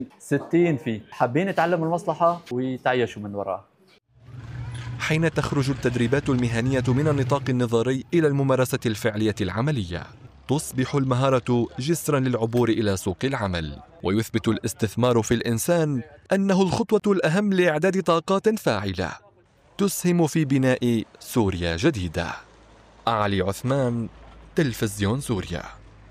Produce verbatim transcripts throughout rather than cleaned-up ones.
ستين فيه حابين يتعلموا المصلحة ويتعيشوا من وراها. حين تخرج التدريبات المهنية من النطاق النظري إلى الممارسة الفعلية العملية، تصبح المهارة جسرا للعبور إلى سوق العمل، ويثبت الاستثمار في الإنسان أنه الخطوة الأهم لإعداد طاقات فاعلة تسهم في بناء سوريا جديدة. علي عثمان، تلفزيون سوريا.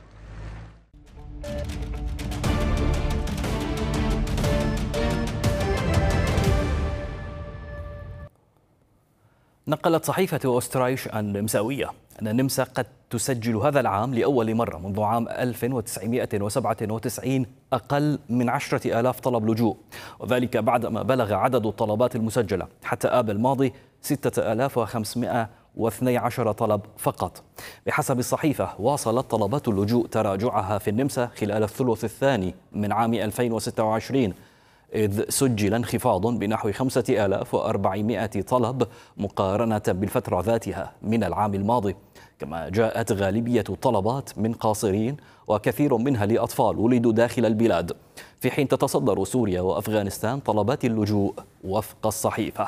نقلت صحيفة أوسترايش النمساوية أن النمسا قد تسجل هذا العام لأول مرة منذ عام ألف وتسعمائة وسبعة وتسعين أقل من عشرة آلاف طلب لجوء، وذلك بعدما بلغ عدد الطلبات المسجلة حتى آب الماضي ستة آلاف وخمسمائة واثني عشر طلب فقط. بحسب الصحيفة، واصلت طلبات اللجوء تراجعها في النمسا خلال الثلث الثاني من عام ألفين وستة وعشرين، إذ سجل انخفاض بنحو خمسة آلاف وأربعمائة طلب مقارنة بالفترة ذاتها من العام الماضي. كما جاءت غالبية الطلبات من قاصرين، وكثير منها لأطفال ولدوا داخل البلاد، في حين تتصدر سوريا وأفغانستان طلبات اللجوء وفق الصحيفة.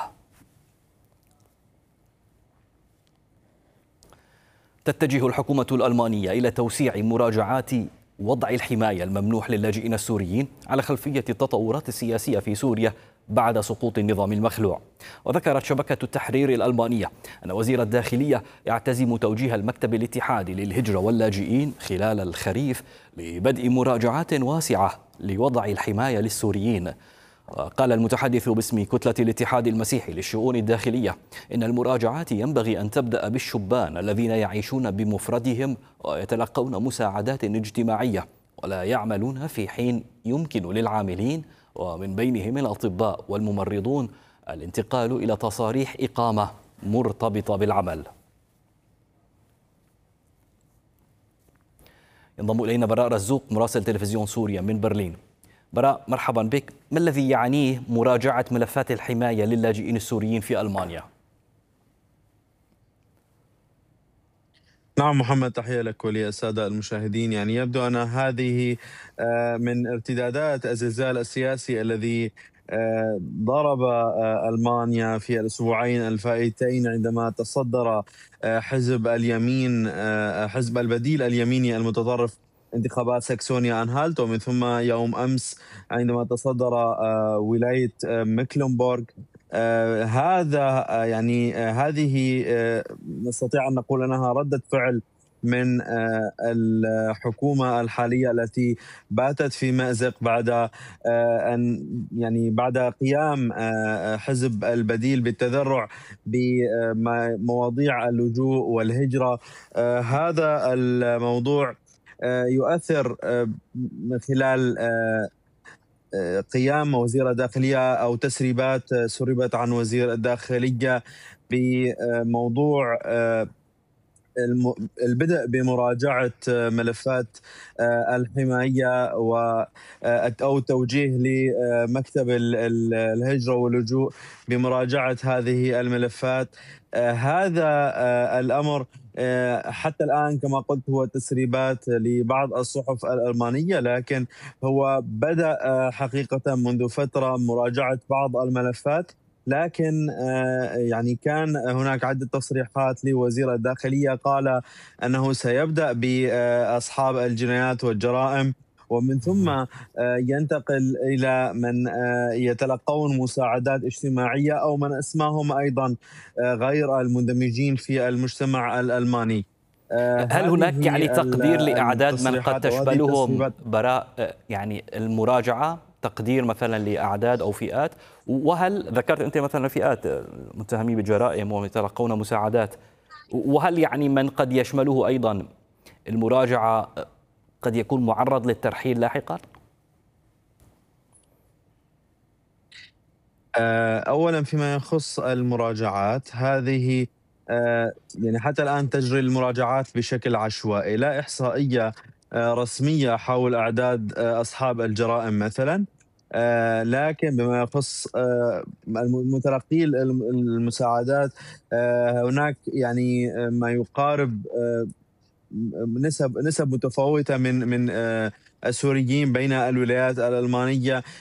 تتجه الحكومة الألمانية إلى توسيع مراجعات وضع الحماية الممنوح للاجئين السوريين على خلفية التطورات السياسية في سوريا بعد سقوط النظام المخلوع. وذكرت شبكة التحرير الألمانية أن وزير الداخلية يعتزم توجيه المكتب الاتحادي للهجرة واللاجئين خلال الخريف لبدء مراجعات واسعة لوضع الحماية للسوريين. قال المتحدث باسم كتلة الاتحاد المسيحي للشؤون الداخلية إن المراجعات ينبغي أن تبدأ بالشبان الذين يعيشون بمفردهم ويتلقون مساعدات اجتماعية ولا يعملون، في حين يمكن للعاملين ومن بينهم الأطباء والممرضون الانتقال إلى تصاريح إقامة مرتبطة بالعمل. ينضم إلينا براء رزوق مراسل تلفزيون سوريا من برلين. براء، مرحبا بك. ما الذي يعنيه مراجعة ملفات الحماية للاجئين السوريين في ألمانيا؟ نعم محمد، تحية لك وللسادة المشاهدين. يعني يبدو أن هذه آه، من ارتدادات الزلزال السياسي الذي آه، ضرب آه، ألمانيا في الأسبوعين الفائتين، عندما تصدر آه، حزب اليمين آه، حزب البديل اليميني المتطرف انتخابات ساكسونيا أنهالت، ومن ثم يوم أمس عندما تصدر آه، ولاية آه، مكلنبورغ. آه هذا آه يعني آه هذه آه نستطيع أن نقول أنها ردة فعل من آه الحكومة الحالية التي باتت في مأزق بعد آه أن يعني بعد قيام آه حزب البديل بالتذرع بمواضيع اللجوء والهجرة. آه هذا الموضوع آه يؤثر آه من خلال آه قيام وزير الداخلية أو تسريبات سربت عن وزير الداخلية بموضوع البدء بمراجعة ملفات الحماية أو توجيه لمكتب الهجرة واللجوء بمراجعة هذه الملفات. هذا الأمر حتى الآن كما قلت هو تسريبات لبعض الصحف الألمانية، لكن هو بدأ حقيقة منذ فترة مراجعة بعض الملفات. لكن يعني كان هناك عدة تصريحات لوزير الداخلية، قال أنه سيبدأ بأصحاب الجنايات والجرائم ومن ثم ينتقل إلى من يتلقون مساعدات اجتماعية أو من أسماهم أيضا غير المندمجين في المجتمع الألماني. هل هناك يعني تقدير لأعداد من قد تشملهم براء يعني المراجعة، تقدير مثلا لأعداد أو فئات؟ وهل ذكرت أنت مثلا فئات متهمين بالجرائم ويتلقون مساعدات، وهل يعني من قد يشمله أيضا المراجعة قد يكون معرض للترحيل لاحقا؟ أولا فيما يخص المراجعات هذه يعني حتى الآن تجري المراجعات بشكل عشوائي، لا إحصائية رسمية حول أعداد أصحاب الجرائم مثلا. لكن بما يخص متلقي المساعدات هناك يعني ما يقارب نسب نسب متفاوتة من من السوريين بين الولايات الألمانية